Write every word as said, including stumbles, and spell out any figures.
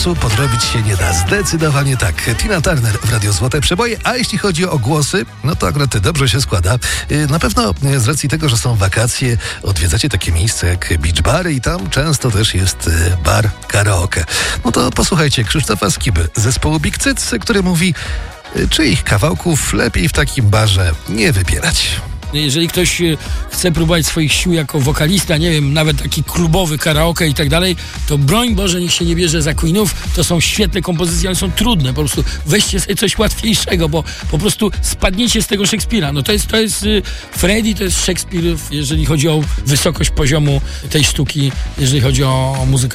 głosu podrobić się nie da. Zdecydowanie tak. Tina Turner w Radiu Złote Przeboje, a jeśli chodzi o głosy, no to akurat dobrze się składa. Na pewno z racji tego, że są wakacje, odwiedzacie takie miejsce jak beach bary i tam często też jest bar karaoke. No to posłuchajcie Krzysztofa Skiby, zespołu Big Cyc, który mówi, czyich kawałków lepiej w takim barze nie wybierać. Jeżeli ktoś chce próbować swoich sił jako wokalista, nie wiem, nawet taki klubowy karaoke i tak dalej, to broń Boże, niech się nie bierze za Queenów. To są świetne kompozycje, ale są trudne. Po prostu weźcie sobie coś łatwiejszego, bo po prostu spadniecie z tego Szekspira. No to jest, to jest Freddie, to jest Szekspir, jeżeli chodzi o wysokość poziomu tej sztuki, jeżeli chodzi o muzykę.